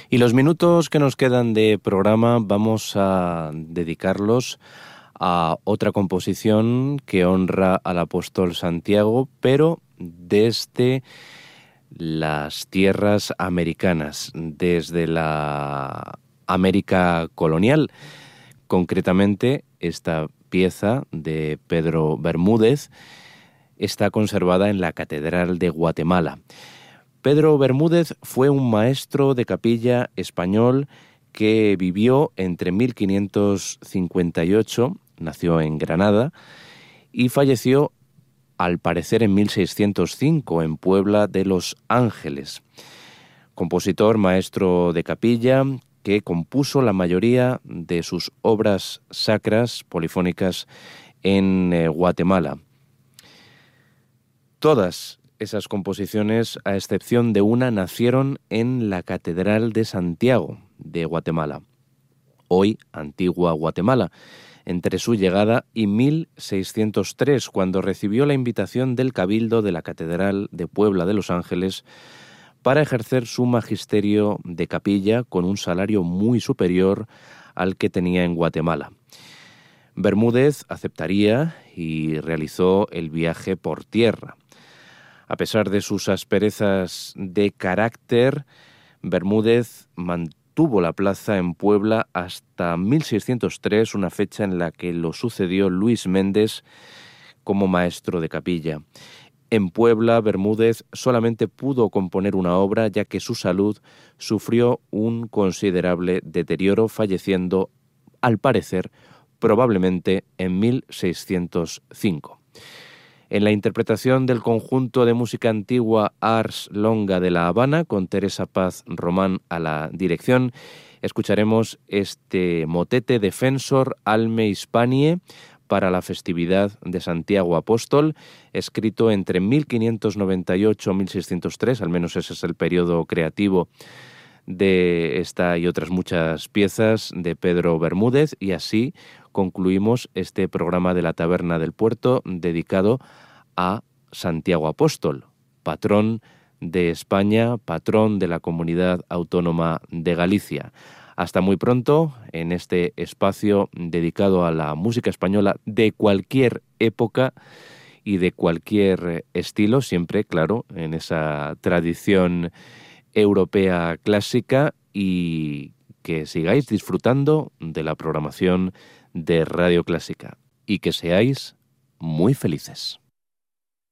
Y los minutos que nos quedan de programa vamos a dedicarlos a otra composición que honra al apóstol Santiago, pero desde las tierras americanas, desde la América colonial. Concretamente, esta pieza de Pedro Bermúdez está conservada en la Catedral de Guatemala. Pedro Bermúdez fue un maestro de capilla español que vivió entre 1558, nació en Granada, y falleció al parecer en 1605 en Puebla de Los Ángeles. Compositor, maestro de capilla, que compuso la mayoría de sus obras sacras polifónicas en Guatemala. Todas esas composiciones, a excepción de una, nacieron en la Catedral de Santiago de Guatemala, hoy Antigua Guatemala, entre su llegada y 1603, cuando recibió la invitación del Cabildo de la Catedral de Puebla de Los Ángeles para ejercer su magisterio de capilla con un salario muy superior al que tenía en Guatemala. Bermúdez aceptaría y realizó el viaje por tierra. A pesar de sus asperezas de carácter, Bermúdez mantuvo la plaza en Puebla hasta 1603, una fecha en la que lo sucedió Luis Méndez como maestro de capilla. En Puebla, Bermúdez solamente pudo componer una obra, ya que su salud sufrió un considerable deterioro, falleciendo, al parecer, probablemente en 1605. En la interpretación del conjunto de música antigua Ars Longa de La Habana, con Teresa Paz Román a la dirección, escucharemos este motete Defensor Alme Hispanie para la festividad de Santiago Apóstol, escrito entre 1598 y 1603, al menos ese es el periodo creativo de esta y otras muchas piezas de Pedro Bermúdez, y así concluimos este programa de la Taberna del Puerto dedicado a Santiago Apóstol, patrón de España, patrón de la Comunidad Autónoma de Galicia. Hasta muy pronto en este espacio dedicado a la música española de cualquier época y de cualquier estilo, siempre, claro, en esa tradición europea clásica, y que sigáis disfrutando de la programación de Radio Clásica y que seáis muy felices.